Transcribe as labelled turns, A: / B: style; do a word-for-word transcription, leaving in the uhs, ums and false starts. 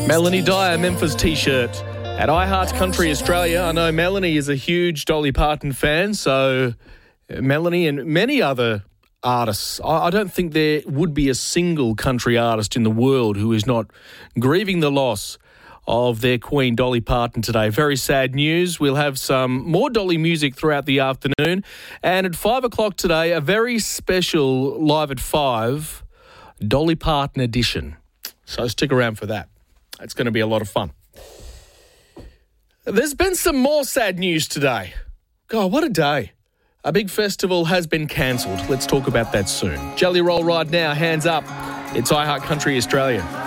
A: Melanie Dyer, Memphis T-shirt at iHeart Country Australia. I know Melanie is a huge Dolly Parton fan, so Melanie and many other artists. I don't think there would be a single country artist in the world who is not grieving the loss of their queen, Dolly Parton, today. Very sad news. We'll have some more Dolly music throughout the afternoon. And at five o'clock today, a very special Live at five Dolly Parton edition. So stick around for that. It's going to be a lot of fun. There's been some more sad news today. God, what a day. A big festival has been cancelled. Let's talk about that soon. Jelly Roll right now, hands up. It's iHeart Country Australia.